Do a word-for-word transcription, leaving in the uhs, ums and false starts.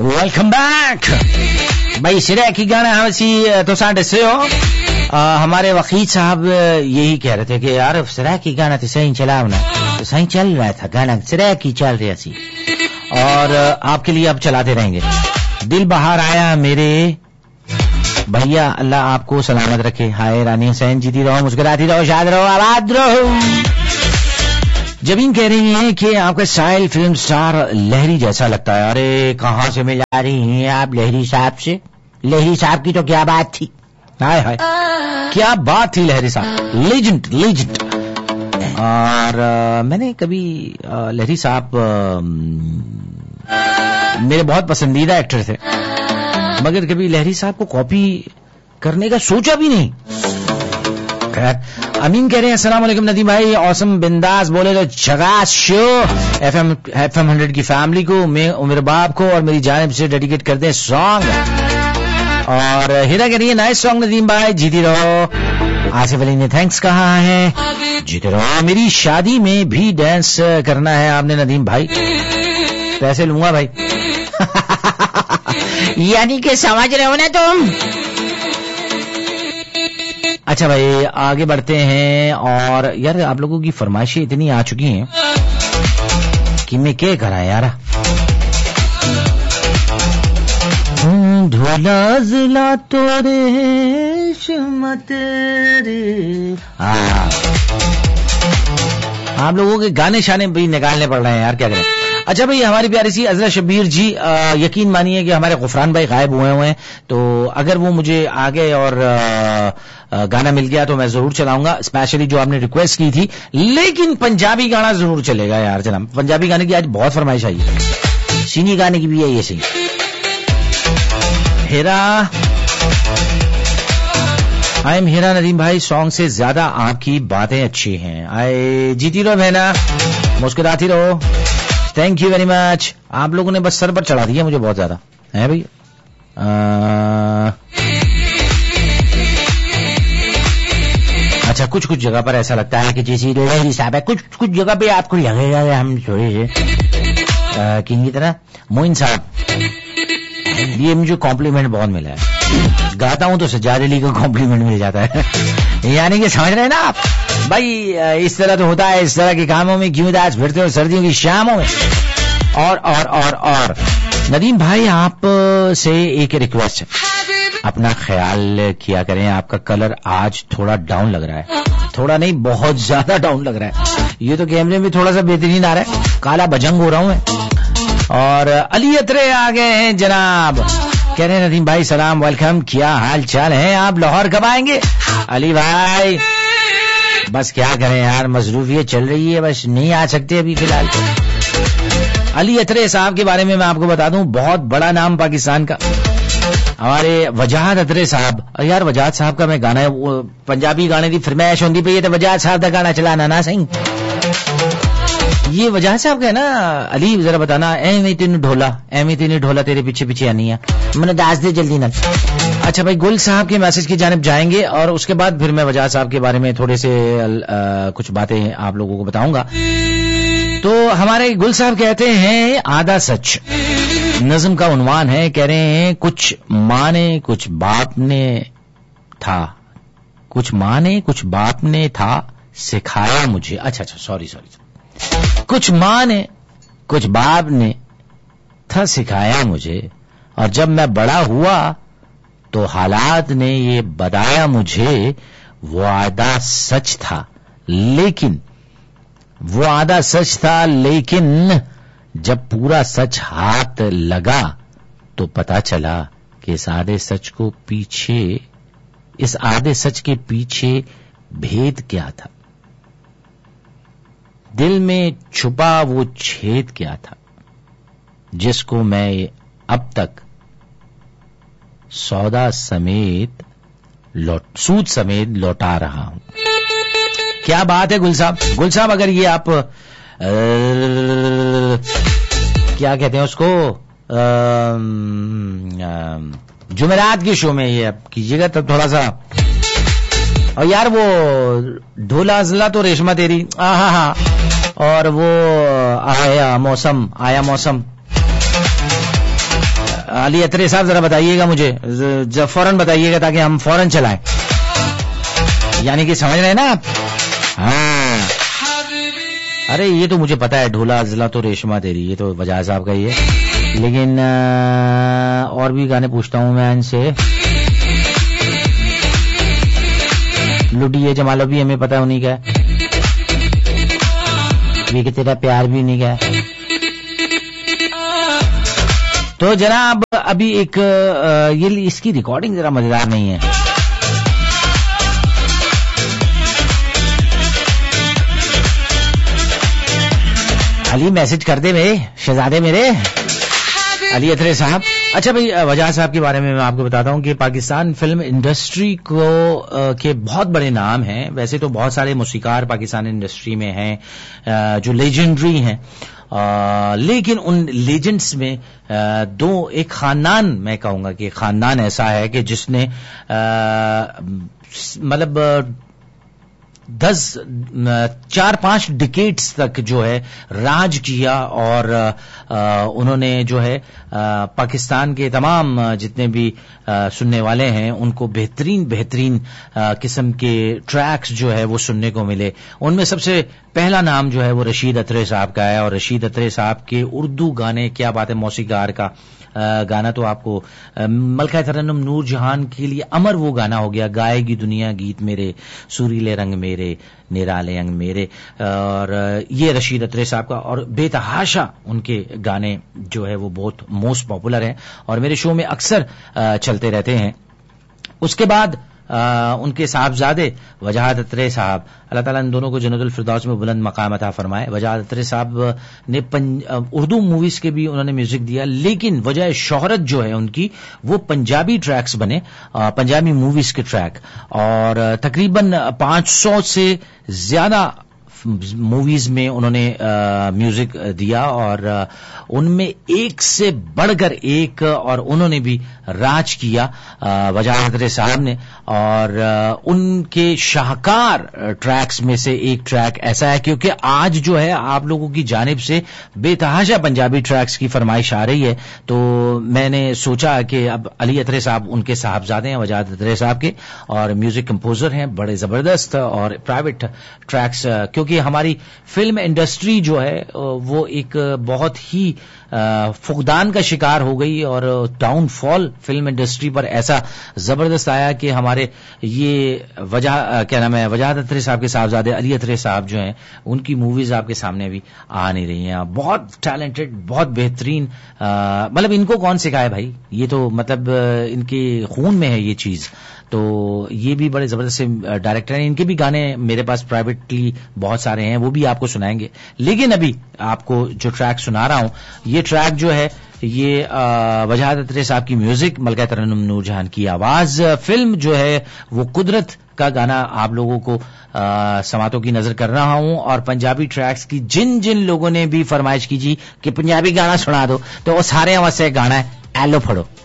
Welcome back भाई। सिरा की गाना हसी तो साढ़े से हो आ, हमारे वकील साहब यही कह रहे थे कि यार सिरा की गाना तो सही चलाओ ना, तो सही चल रहा था गाना, सिरा की चल रही थी और आपके लिए अब चलाते रहेंगे। दिल बाहर आया मेरे भैया, अल्लाह आपको सलामत रखे। हाय रानी हुसैन, जीती रहो, मुस्कुराती रहो, शाद रहो, आबाद रहो। जबीन कह रही है कि आपका स्टाइल फिल्म स्टार लहरी जैसा लगता है। अरे कहाँ से मिल जा रही हैं आप लहरी साहब से? लहरी साहब की तो क्या बात थी, हाय हाय क्या बात थी लहरी साहब, लेजेंड लेजेंड। और आ, मैंने कभी आ, लहरी साहब आ, मेरे बहुत पसंदीदा एक्टर थे, मगर कभी लहरी साहब को कॉपी करने का सोचा भी नहीं। अमीन कह रहे हैं अस्सलाम वालेकुम नदीम भाई, औसम बिंदास बोले तो झकास शो। एफएम एफएम हंड्रेड की फैमिली को, मैं मेरे बाप को और मेरी जानिब से डेडिकेट करते हैं सॉन्ग। और हीरा कह रही है नाइस सॉन्ग नदीम भाई, जीती रहो। आसिफ अली ने थैंक्स कहा है, जीते रहो। मेरी शादी में भी डांस करना है आपने नदीम भाई, पैसे लूंगा भाई। यानी कि समझ रहे हो ना तुम। अच्छा भाई आगे बढ़ते हैं। और यार आप लोगों की फरमाइशें इतनी आ चुकी हैं कि मैं क्या करा यार। ढोला जिला तोरे शमत रे, हाँ आप लोगों के गाने शाने भी निकालने पड़ रहे हैं यार, क्या करें। अच्छा भाई हमारी प्यारी सी अजरा शबीर जी, आ, यकीन मानिए कि हमारे गुफरान भाई गायब हुए हुए हैं, तो अगर वो मुझे आगे और आ, आ, गाना मिल गया तो मैं जरूर चलाऊंगा, स्पेशली जो आपने रिक्वेस्ट की थी। लेकिन पंजाबी गाना जरूर चलेगा यार जनाब, पंजाबी गाने की आज बहुत फरमाइश आई है, चीनी गाने की भी है ये सही। हेरा आई एम हेरा नदीम भाई, सॉन्ग से ज्यादा आपकी बातें अच्छी हैं। आए जीती रहो बहना, मुस्कुराती रहो, थैंक यू वेरी मच। आप लोगों ने बस सर पर चढ़ा दिया मुझे बहुत ज्यादा है भाई। अच्छा कुछ कुछ जगह पर ऐसा लगता है कि जैसे लहरी साहब है, कुछ कुछ जगह पे आपको लगेगा हम थोड़े से किंग की तरह। मोइन साहब, ये मुझे कॉम्प्लीमेंट बहुत मिला है, गाता हूं तो सज्जाद अली को कॉम्प्लीमेंट मिल जाता है। यानी कि समझ रहे हैं ना आप भाई, इस तरह तो होता है, इस तरह के कामों में क्यों उदास फिरते हो सर्दियों की शामों में। और और और और नदीम भाई आप से एक रिक्वेस्ट है, अपना ख्याल किया करें, आपका कलर आज थोड़ा डाउन लग रहा है, थोड़ा नहीं बहुत ज्यादा डाउन लग रहा है। ये तो कैमरे में थोड़ा सा बेहतरीन आ रहा है, काला बजंग हो रहा हूं मैं। और अली अतरे आ गए हैं जनाब, कह रहे हैं नदीम भाई सलाम वेलकम, क्या हाल चाल है आप, लाहौर कब आएंगे? अली भाई बस क्या करें यार, मसरूफियत चल रही है, बस नहीं आ सकते अभी फिलहाल। अली अतरे साहब के बारे में मैं आपको बता दूं, बहुत बड़ा नाम पाकिस्तान का, हमारे वजाहत अतरे साहब। यार वजाहत साहब का मैं गाना है, पंजाबी गाने की फरमाइश होती पई है तो वजाहत साहब का गाना चलाना ना सही। ये वजाहत साहब का है ना अली, जरा बताना। एवें तेन ढोला, एवें तेन ढोला तेरे पीछे पीछे आनी है, मैंने दास दे जल्दी ना। अच्छा भाई गुल साहब के मैसेज की जानिब जाएंगे और उसके बाद फिर मैं वजाहत साहब के बारे में थोड़े से आ, कुछ बातें आप लोगों को बताऊंगा। तो हमारे गुल साहब कहते हैं आधा सच नज्म का उन्वान है, कह रहे हैं कुछ माँ ने कुछ बाप ने था, कुछ माँ ने कुछ बाप ने था सिखाया मुझे। अच्छा अच्छा सॉरी सॉरी कुछ माँ ने कुछ बाप ने था सिखाया मुझे, और जब मैं बड़ा हुआ तो हालात ने ये बताया मुझे वो आधा सच था, लेकिन वो आधा सच था लेकिन जब पूरा सच हाथ लगा तो पता चला कि इस आधे सच को पीछे इस आधे सच के पीछे भेद क्या था, दिल में छुपा वो छेद क्या था, जिसको मैं अब तक सौदा समेत लौट सूद समेत लौटा रहा हूं। क्या बात है गुल साहब। गुल साहब अगर ये आप आ, क्या कहते हैं उसको, जुमेरात के शो में ये आप कीजिएगा तब थोड़ा सा। और यार वो ढोला अजला तो रेशमा तेरी, हाँ हाँ, और वो आया मौसम आया मौसम, अली अत्रे साहब जरा बताइएगा मुझे, जब फौरन बताइएगा ताकि हम फौरन चलाएं, यानी कि समझ रहे हैं ना आप? हाँ, अरे ये तो मुझे पता है, ढोला अजला तो रेशमा तेरी, ये तो बजाज साहब का ही है, लेकिन आ, और भी गाने पूछता हूं मैं इनसे। लुटिए जमालो भी हमें पता है उन्हीं का है, ये कि तेरा प्यार भी उन्हीं का है। तो जनाब अभी एक ये इसकी रिकॉर्डिंग जरा मजेदार नहीं है। अली मैसेज कर दे मेरे शहजादे मेरे अली अत्रे साहब। अच्छा भाई, वजह साहब के बारे में मैं आपको बताता हूं कि पाकिस्तान फिल्म इंडस्ट्री को आ, के बहुत बड़े नाम हैं। वैसे तो बहुत सारे मौसीकार पाकिस्तान इंडस्ट्री में हैं आ, जो लेजेंडरी हैं, आ, लेकिन उन लेजेंड्स में आ, दो एक खानदान, मैं कहूंगा कि खानदान ऐसा है कि जिसने मतलब दस चार पांच डिकेड्स तक जो है राज किया और आ, उन्होंने जो है आ, पाकिस्तान के तमाम जितने भी आ, सुनने वाले हैं उनको बेहतरीन बेहतरीन किस्म के ट्रैक्स जो है वो सुनने को मिले। उनमें सबसे पहला नाम जो है वो रशीद अत्रे साहब का है, और रशीद अत्रे साहब के उर्दू गाने, क्या बात है, मौसीकार का गाना तो आपको मलका तरन्नुम नूर जहान के लिए अमर वो गाना हो गया, गाएगी दुनिया गीत मेरे सूरीले रंग मेरे निराले अंग मेरे, और ये रशीद अत्रे साहब का, और बेतहाशा उनके गाने जो है वो बहुत मोस्ट पॉपुलर हैं और मेरे शो में अक्सर चलते रहते हैं। उसके बाद आ, उनके साहबजादे वजाहत अत्रे साहब, अल्लाह ताला इन दोनों को जन्नतुल फिरदौस में बुलंद मकाम अता फरमाए। वजाहत अत्रे साहब ने उर्दू मूवीज के भी उन्होंने म्यूजिक दिया, लेकिन वजह शोहरत जो है उनकी वो पंजाबी ट्रैक्स बने, आ, पंजाबी मूवीज के ट्रैक, और तकरीबन पांच सौ से ज्यादा मूवीज में उन्होंने म्यूजिक दिया, और आ, उनमें एक से बढ़कर एक, और उन्होंने भी राज किया वजाहत अत्रे साहब ने। और आ, उनके शाहकार ट्रैक्स में से एक ट्रैक ऐसा है, क्योंकि आज जो है आप लोगों की जानिब से बेतहाशा पंजाबी ट्रैक्स की फरमाइश आ रही है, तो मैंने सोचा कि अब अली अत्रे साहब उनके साहबजादे हैं वजाहत अत्रे साहब के, और म्यूजिक कंपोजर हैं बड़े जबरदस्त, और प्राइवेट ट्रैक्स, क्योंकि हमारी फिल्म इंडस्ट्री जो है वो एक बहुत ही फुकदान का शिकार हो गई, और डाउनफॉल फिल्म इंडस्ट्री पर ऐसा जबरदस्त आया कि हमारे ये वजह क्या नाम है वजाहत अत्रे साहब के साहबजादे अली अत्रे साहब जो हैं उनकी मूवीज आपके सामने अभी आ नहीं रही हैं। बहुत टैलेंटेड, बहुत बेहतरीन, मतलब इनको कौन सिखाए भाई, ये तो मतलब इनके खून में है ये चीज। तो ये भी बड़े जबरदस्त डायरेक्टर हैं, इनके भी गाने मेरे पास प्राइवेटली बहुत सारे हैं, वो भी आपको सुनाएंगे। लेकिन अभी आपको जो ट्रैक सुना रहा हूं, ये ट्रैक जो है ये वजाहत अत्रे साहब की म्यूजिक, मलका तरन्नुम नूर जहान की आवाज, फिल्म जो है वो कुदरत का गाना आप लोगों को आ, समातों की नजर कर रहा हूं, और पंजाबी ट्रैक्स की जिन जिन लोगों ने भी फरमाइश की जी कि पंजाबी गाना सुना दो, तो वो सारे वहां से गाना है एलो फड़ो।